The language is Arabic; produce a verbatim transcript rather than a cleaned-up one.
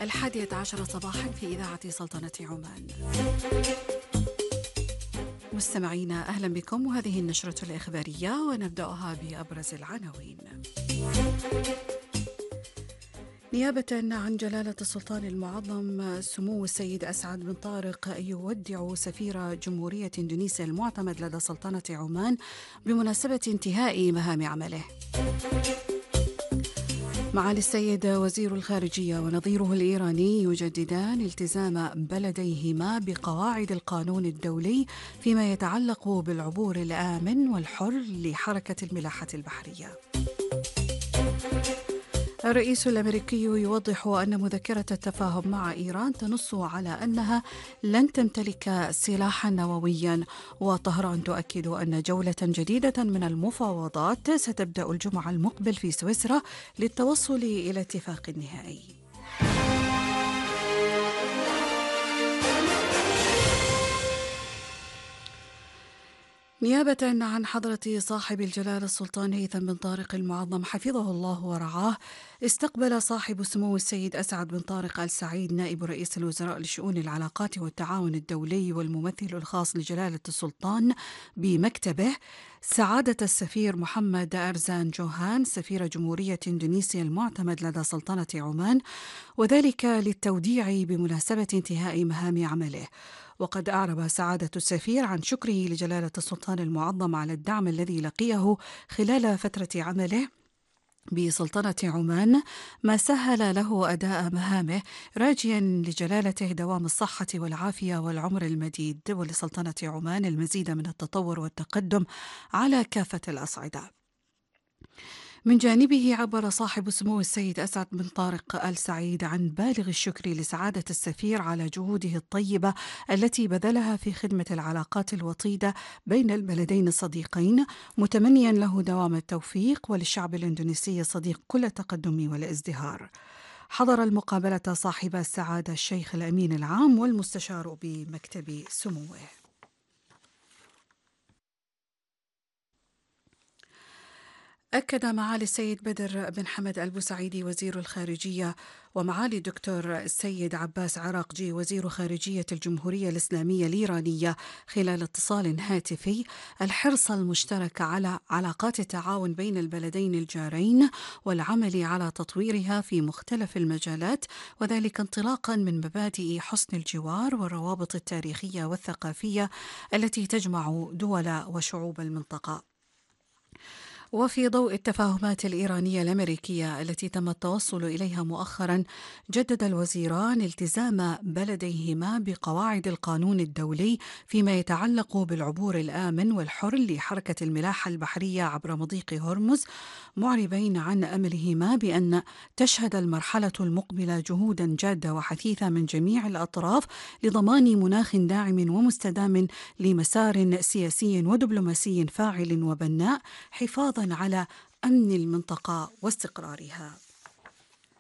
الحادية عشرة صباحا في إذاعة سلطنة عمان. مستمعينا أهلا بكم، وهذه النشرة الإخبارية ونبدأها بأبرز العناوين. نيابة عن جلالة السلطان المعظم سمو السيد أسعد بن طارق يودع سفير جمهورية إندونيسيا المعتمد لدى سلطنة عمان بمناسبة انتهاء مهام عمله. معالي السيد وزير الخارجية ونظيره الإيراني يجددان التزام بلديهما بقواعد القانون الدولي فيما يتعلق بالعبور الآمن والحر لحركة الملاحة البحرية. الرئيس الأمريكي يوضح أن مذكرة التفاهم مع إيران تنص على أنها لن تمتلك سلاحا نوويا، وطهران تؤكد أن جولة جديدة من المفاوضات ستبدأ الجمعة المقبل في سويسرا للتوصل إلى اتفاق نهائي. نيابة عن حضرة صاحب الجلالة السلطان هيثم بن طارق المعظم حفظه الله ورعاه، استقبل صاحب سمو السيد أسعد بن طارق آل سعيد نائب رئيس الوزراء لشؤون العلاقات والتعاون الدولي والممثل الخاص لجلالة السلطان بمكتبه سعادة السفير محمد أرزان جوهان سفير جمهورية إندونيسيا المعتمد لدى سلطنة عمان، وذلك للتوديع بمناسبة انتهاء مهام عمله. وقد أعرب سعادة السفير عن شكره لجلالة السلطان المعظم على الدعم الذي لقيه خلال فترة عمله بسلطنة عمان، ما سهل له أداء مهامه، راجيا لجلالته دوام الصحة والعافية والعمر المديد، ولسلطنة عمان المزيد من التطور والتقدم على كافة الأصعدة. من جانبه عبر صاحب سمو السيد أسعد بن طارق آل سعيد عن بالغ الشكر لسعادة السفير على جهوده الطيبة التي بذلها في خدمة العلاقات الوطيدة بين البلدين الصديقين، متمنيا له دوام التوفيق وللشعب الإندونيسي الصديق كل التقدم والازدهار. حضر المقابلة صاحب السعادة الشيخ الأمين العام والمستشار بمكتب سموه. أكد معالي السيد بدر بن حمد البوسعيدي وزير الخارجية ومعالي الدكتور السيد عباس عراقجي وزير خارجية الجمهورية الإسلامية الإيرانية خلال اتصال هاتفي الحرص المشترك على علاقات التعاون بين البلدين الجارين والعمل على تطويرها في مختلف المجالات، وذلك انطلاقا من مبادئ حسن الجوار والروابط التاريخية والثقافية التي تجمع دول وشعوب المنطقة. وفي ضوء التفاهمات الإيرانية الأمريكية التي تم التوصل إليها مؤخرا، جدد الوزيران التزام بلديهما بقواعد القانون الدولي فيما يتعلق بالعبور الآمن والحر لحركة الملاحة البحرية عبر مضيق هرمز، معربين عن أملهما بأن تشهد المرحلة المقبلة جهودا جادة وحثيثة من جميع الأطراف لضمان مناخ داعم ومستدام لمسار سياسي ودبلوماسي فاعل وبناء، حفاظا على أمن المنطقة واستقرارها.